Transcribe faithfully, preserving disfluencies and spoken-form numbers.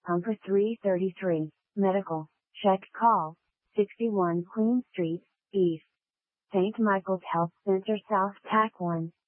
com for three thirty-three. Medical. Check call. sixty-one Queen Street, East. Saint Michael's Health Center South Tack one.